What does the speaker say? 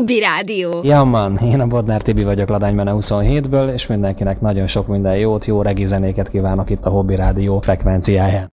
Hobby Rádió. Ja, man, én a Bodnár Tibi vagyok Ladánymene 27-ből, és mindenkinek nagyon sok minden jót, jó regizenéket kívánok itt a Hobby Rádió frekvenciáján.